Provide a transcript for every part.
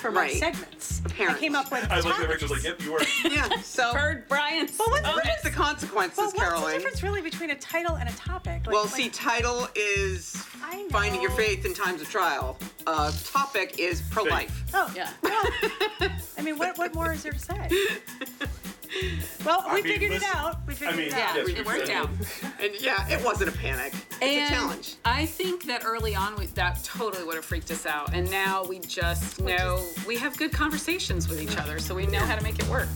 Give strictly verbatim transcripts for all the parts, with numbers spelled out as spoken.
for my Right. segments. Apparently. I came up with I looked at topics. Rachel's like, yep, you are. Yeah, so Heard Brian's. But what's, what is the consequences, but what's Caroline? the difference really between a title and a topic? Like, Well, like, see, title is I know. finding your faith in times of trial. Uh, topic is pro-life. Oh, Yeah. well, I mean, what, what more is there to say? Well, we I mean, figured listen, it out. We figured I mean, it out. Yeah, yes, it we worked said out. And yeah, it wasn't a panic. It's And a challenge. I think that early on, we, that totally would have freaked us out. And now we just know we have good conversations with each other, so we know how to make it work.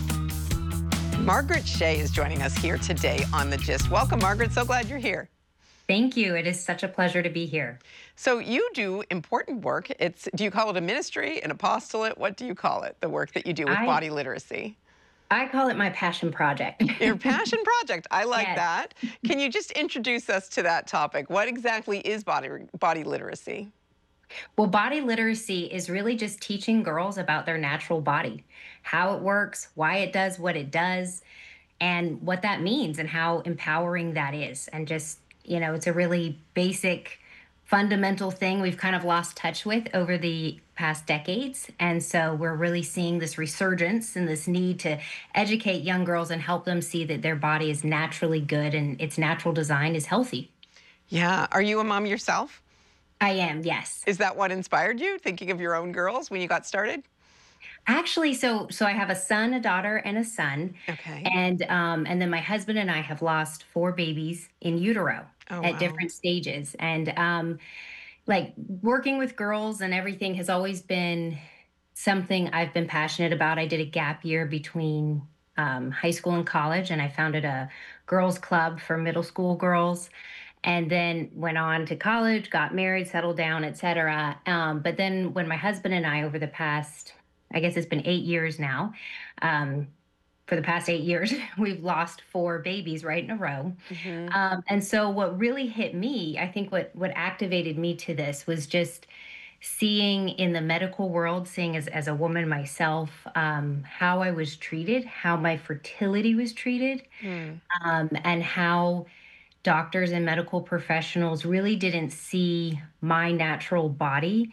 Margaret Shea is joining us here today on The Gist. Welcome, Margaret. So glad you're here. Thank you. It is such a pleasure to be here. So you do important work. It's do you call it a ministry, an apostolate? What do you call it? The work that you do with I- body literacy. I call it my passion project. Your passion project. I like Yes. that. Can you just introduce us to that topic? What exactly is body body literacy? Well, body literacy is really just teaching girls about their natural body, how it works, why it does what it does, and what that means and how empowering that is. And just, you know, it's a really basic, fundamental thing we've kind of lost touch with over the past decades. And so we're really seeing this resurgence and this need to educate young girls and help them see that their body is naturally good and its natural design is healthy. Yeah. Are you a mom yourself? I am, yes. Is that what inspired you, thinking of your own girls when you got started? Actually, so so I have a son, a daughter, and a son. Okay. And um, and then my husband and I have lost four babies in utero Oh, at wow. different stages. And um, like working with girls and everything has always been something I've been passionate about. I did a gap year between um, high school and college, and I founded a girls club for middle school girls. And then went on to college, got married, settled down, et cetera. Um, but then when my husband and I, over the past, I guess it's been eight years now, um, for the past eight years, we've lost four babies right in a row. Mhm. Um, and so what really hit me, I think what what activated me to this was just seeing in the medical world, seeing as, as a woman myself, um, how I was treated, how my fertility was treated, Mm. um, and how doctors and medical professionals really didn't see my natural body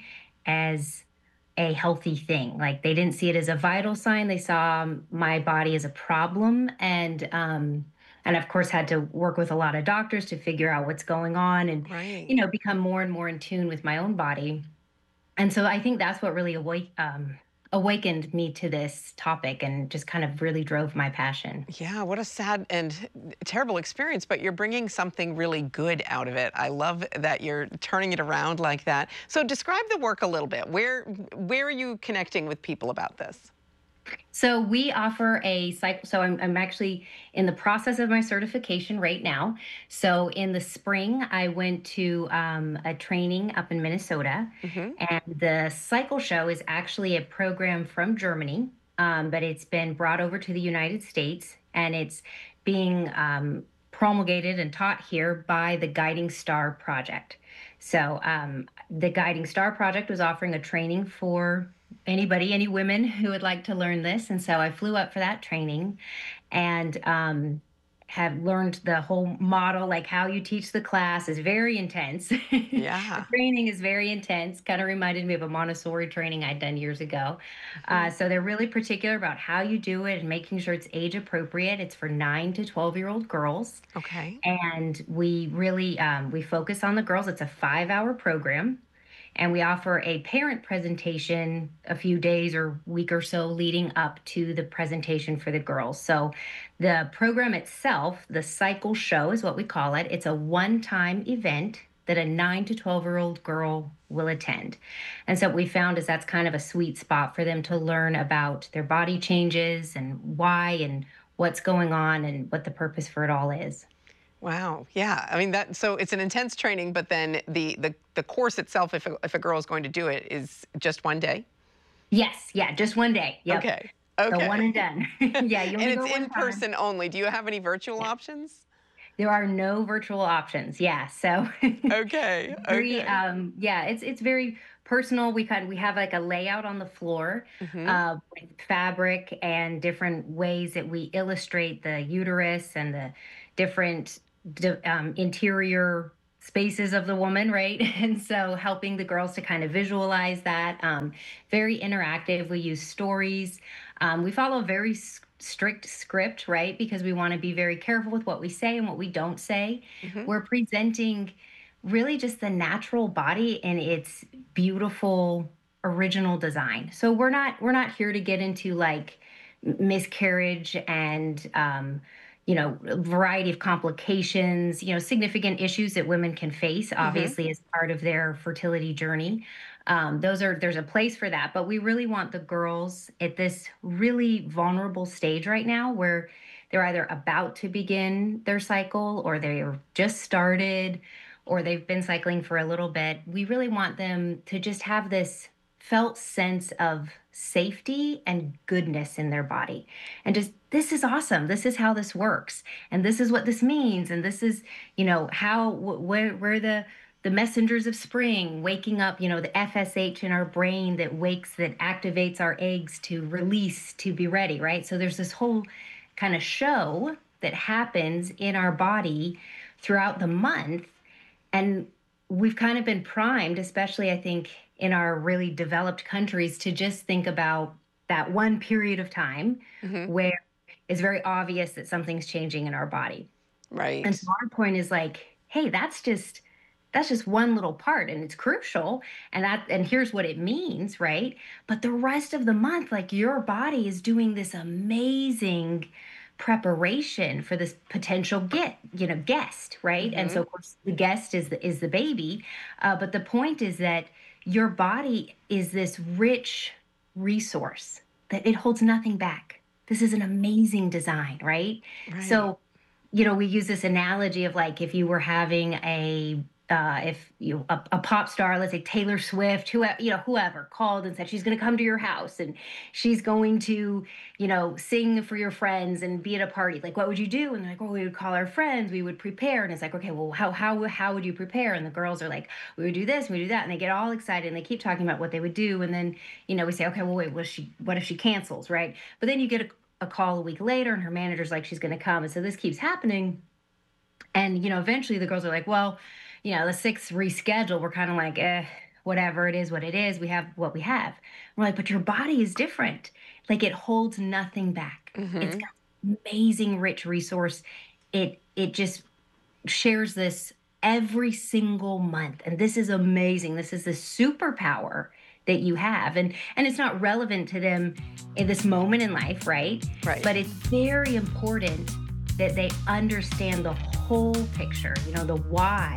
as a healthy thing. Like they didn't see it as a vital sign. They saw my body as a problem, and um, and of course had to work with a lot of doctors to figure out what's going on, and Right. you know become more and more in tune with my own body. And so I think that's what really awake, um, awakened me to this topic, and just kind of really drove my passion. Yeah, what a sad and terrible experience, but you're bringing something really good out of it. I love that you're turning it around like that. So describe the work a little bit. Where where are you connecting with people about this? So we offer a cycle. So I'm, I'm actually in the process of my certification right now. So in the spring, I went to um, a training up in Minnesota, Mhm. and the Cycle Show is actually a program from Germany, um, but it's been brought over to the United States, and it's being um, promulgated and taught here by the Guiding Star Project. So um, the Guiding Star Project was offering a training for anybody, any women who would like to learn this. And so I flew up for that training and um, have learned the whole model, like how you teach the class is very intense. Yeah. The training is very intense. Kind of reminded me of a Montessori training I'd done years ago. Uh, so they're really particular about how you do it and making sure it's age appropriate. It's for nine to twelve year old girls. Okay. And we really, um, we focus on the girls. It's a five hour program. And we offer a parent presentation a few days or week or so leading up to the presentation for the girls. So the program itself, the Cycle Show is what we call it. It's a one-time event that a nine to twelve year old girl will attend. And so what we found is that's kind of a sweet spot for them to learn about their body changes and why and what's going on and what the purpose for it all is. Wow. Yeah. I mean that. So it's an intense training, but then the the the course itself, if a, if a girl is going to do it, is just one day. Yes, yeah, just one day. Yep. Okay. Okay. The one and done. Yeah, you and only go it's one in time. person only. Do you have any virtual Yeah. options? There are no virtual options. Yeah, so Okay. very, Okay. um, yeah, it's it's very personal. We kind we have like a layout on the floor, Mhm. uh, with fabric and different ways that we illustrate the uterus and the different d- um, interior spaces of the woman, right? And so helping the girls to kind of visualize that. Um, very interactive. We use stories. Um, we follow a very s- strict script, right? Because we want to be very careful with what we say and what we don't say. Mhm. We're presenting really just the natural body in its beautiful original design. So we're not we're not here to get into like miscarriage and um, you know, a variety of complications, you know, significant issues that women can face, obviously, as part of their fertility journey. Um, those are there's a place for that, but we really want the girls at this really vulnerable stage right now, where they're either about to begin their cycle, or they're just started, or they've been cycling for a little bit. We really want them to just have this felt sense of safety and goodness in their body, and just, this is awesome, this is how this works, and this is what this means, and this is, you know, how wh- where where the the messengers of spring waking up, you know, the F S H in our brain that wakes, that activates our eggs to release, to be ready, right? So there's this whole kind of show that happens in our body throughout the month. And we've kind of been primed, especially I think in our really developed countries, to just think about that one period of time Mhm. where it's very obvious that something's changing in our body. Right. And so our point is like, hey, that's just that's just one little part, and it's crucial, and that and here's what it means, right? But the rest of the month, like, your body is doing this amazing preparation for this potential get, you know, guest, right? And so Mhm. of course the guest is the is the baby. Uh, but the point is that your body is this rich resource that it holds nothing back. This is an amazing design, right? Right. So, you know, we use this analogy of like if you were having a uh, if you a, a pop star, let's say Taylor Swift, whoever, you know, whoever called and said she's going to come to your house and she's going to, you know, sing for your friends and be at a party. Like, what would you do? And they're like, well, we would call our friends, we would prepare. And it's like, okay, well, how how how would you prepare? And the girls are like, we would do this, we would do that, and they get all excited and they keep talking about what they would do. And then, you know, we say, okay, well, wait, what if she what if she cancels, right? But then you get a a call a week later and her manager's like, she's going to come. And so this keeps happening. And, you know, eventually the girls are like, well, you know, the sixth reschedule. We're kind of like, eh, whatever, it is what it is. We have what we have. We're like, but your body is different. Like, it holds nothing back. It's Mhm. got amazing, rich resource. It, it just shares this every single month. And this is amazing. This is the superpower that you have. And and it's not relevant to them in this moment in life, right? Right. But it's very important that they understand the whole picture, you know, the why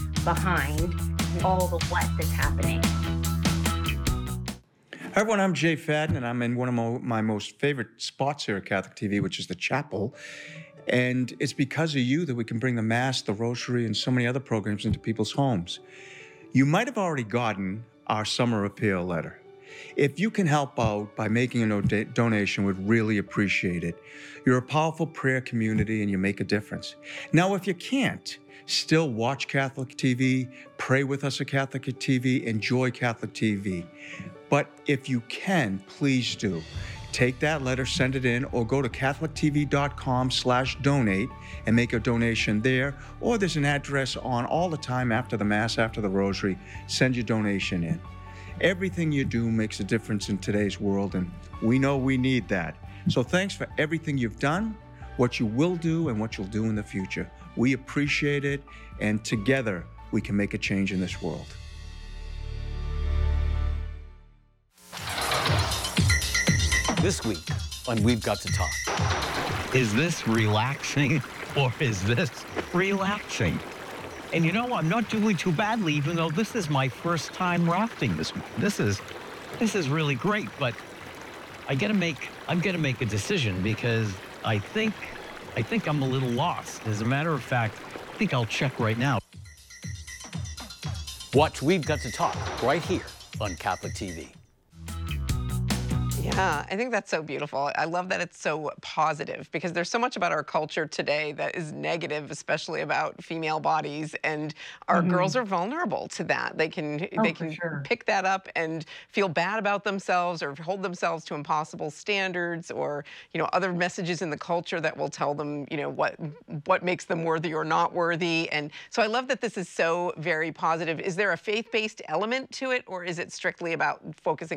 behind all the what that's happening. Hi everyone, I'm Jay Fadden, and I'm in one of my, my most favorite spots here at Catholic T V, which is the chapel. And it's because of you that we can bring the Mass, the Rosary, and so many other programs into people's homes. You might have already gotten our summer appeal letter. If you can help out by making a no- donation, we'd really appreciate it. You're a powerful prayer community and you make a difference. Now, if you can't, still watch Catholic T V, pray with us at Catholic T V, enjoy Catholic T V. But if you can, please do. Take that letter, send it in, or go to catholictv.com slash donate and make a donation there. Or there's an address on all the time after the Mass, after the Rosary. Send your donation in. Everything you do makes a difference in today's world, and we know we need that. So thanks for everything you've done, what you will do, and what you'll do in the future. We appreciate it, and together we can make a change in this world. This week on We've Got to Talk. Is this relaxing or is this relaxing? And you know, I'm not doing too badly, even though this is my first time rafting this morning. This is, this is really great, but I gotta make, I'm gonna make a decision because I think, I think I'm a little lost. As a matter of fact, I think I'll check right now. Watch We've Got to Talk right here on Catholic T V. Yeah, I think that's so beautiful. I love that it's so positive because there's so much about our culture today that is negative, especially about female bodies, and our Mhm. girls are vulnerable to that. They can Oh, they for can sure. pick that up and feel bad about themselves or hold themselves to impossible standards, or you know, other messages in the culture that will tell them, you know, what what makes them worthy or not worthy. And so I love that this is so very positive. Is there a faith-based element to it, or is it strictly about focusing